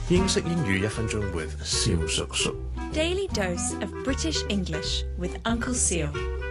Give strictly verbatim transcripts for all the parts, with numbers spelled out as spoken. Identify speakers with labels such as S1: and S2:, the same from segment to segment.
S1: 英式英語一分鐘 with 蕭叔叔。
S2: Daily dose of British English with Uncle Seal.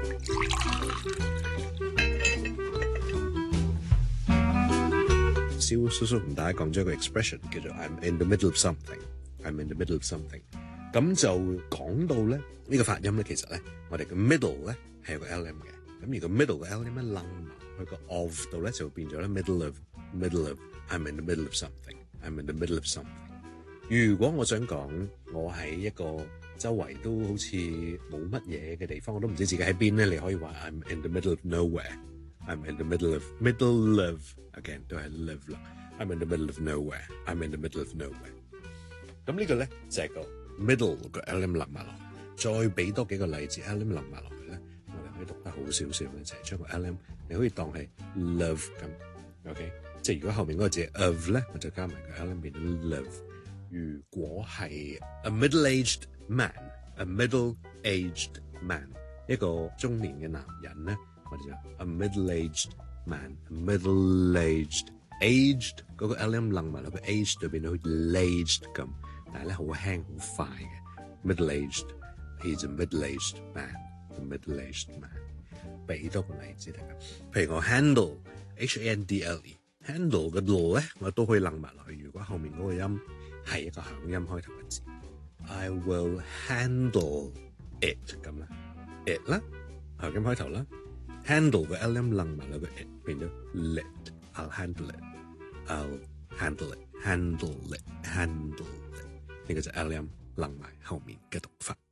S1: 蕭叔叔同大家講咗一個 expression 叫做 I'm in the middle of something. I'm in the middle of something. 咁就講到咧呢、呢個發音咧，其實咧我哋嘅 middle 咧係有個 L M 嘅。咁而個 middle 嘅 L M 咧楞埋佢個 of 度咧就變咗咧 middle of middle of I'm in the middle of something. I'm in the middle of something. 如果我想講我喺一個周圍都好似冇乜嘢嘅地方，我都唔知自己喺邊咧，你可以話 I'm in the middle of nowhere. I'm in the middle of middle of again 都係 live 啦。I'm in the middle of nowhere. I'm in the middle of nowhere. 咁呢個咧就係、是、個 middle 個 L M 冧埋落，再俾多幾個例子 L M 冧埋落去咧，我哋可以讀得好少少咧，就係、是、將個 L M 你可以當係 love 咁 ，OK？ 即係如果後面嗰個字 of 咧，我就加埋個 L M 變咗 love。如果係 a middle-aged man，a middle-aged man， 一個中年嘅男人咧，我哋就 a middle-aged man，a middle-aged aged 嗰個 L M 楞埋落個 aged 對變到好似 laged 咁，但係咧好輕好快嘅 middle-aged，he's a middle-aged man，a middle-aged man。俾多個例子大家，譬如我 handle，H A N D L E，handle 嘅 l 咧，我都可以楞埋落去。如果後面嗰個音係一個響音開頭嘅字 ，I will handle it 咁啦 ，it 啦，響音開頭啦 ，handle 個 L M 楞埋落個 it 變咗 lit，I'll handle it，I'll handle it，handle it，handle it，呢個就 L M 楞埋後面嘅讀法。